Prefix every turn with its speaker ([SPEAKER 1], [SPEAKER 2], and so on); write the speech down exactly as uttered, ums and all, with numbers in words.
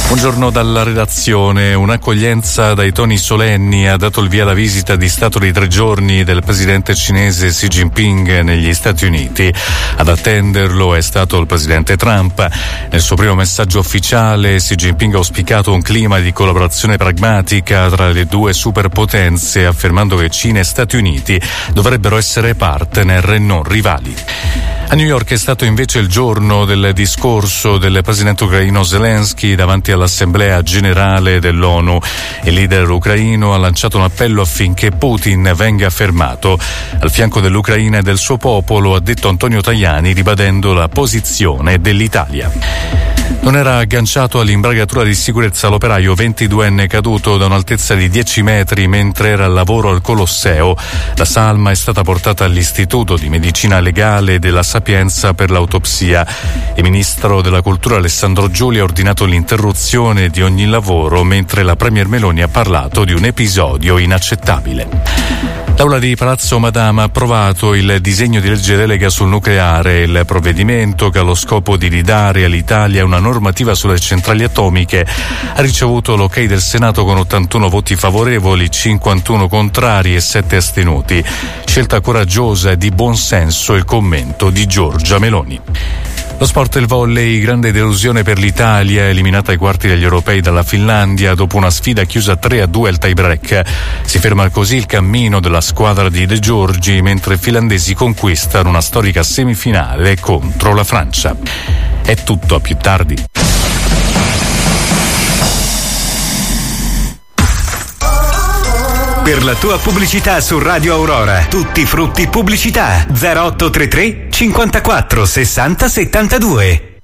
[SPEAKER 1] Buongiorno dalla redazione. Un'accoglienza dai toni solenni ha dato il via alla visita di Stato di tre giorni del presidente cinese Xi Jinping negli Stati Uniti. Ad attenderlo è stato il presidente Trump. Nel suo primo messaggio ufficiale Xi Jinping ha auspicato un clima di collaborazione pragmatica tra le due superpotenze, affermando che Cina e Stati Uniti dovrebbero essere partner e non rivali. A New York è stato invece il giorno del discorso del presidente ucraino Zelensky davanti all'Assemblea Generale dell'ONU. Il leader ucraino ha lanciato un appello affinché Putin venga fermato. Al fianco dell'Ucraina e del suo popolo, ha detto Antonio Tajani, ribadendo la posizione dell'Italia. Non era agganciato all'imbragatura di sicurezza l'operaio ventiduenne caduto da un'altezza di dieci metri mentre era al lavoro al Colosseo. La salma è stata portata all'Istituto di Medicina Legale della Sapienza per l'autopsia. Il ministro della Cultura Alessandro Giuli ha ordinato l'interruzione di ogni lavoro, mentre la premier Meloni ha parlato di un episodio inaccettabile. L'Aula di Palazzo Madama ha approvato il disegno di legge delega sul nucleare, il provvedimento che ha lo scopo di ridare all'Italia una normativa sulle centrali atomiche. Ha ricevuto l'ok del Senato con ottantuno voti favorevoli, cinquantuno contrari e sette astenuti. Scelta coraggiosa e di buon senso, il commento di Giorgia Meloni. Lo sport e il volley, grande delusione per l'Italia, eliminata ai quarti degli europei dalla Finlandia dopo una sfida chiusa tre a due al tie break. Si ferma così il cammino della squadra di De Giorgi, mentre i finlandesi conquistano una storica semifinale contro la Francia. È tutto, a più tardi.
[SPEAKER 2] Per la tua pubblicità su Radio Aurora, tutti frutti pubblicità. zero otto tre tre cinquantaquattro sessanta settantadue.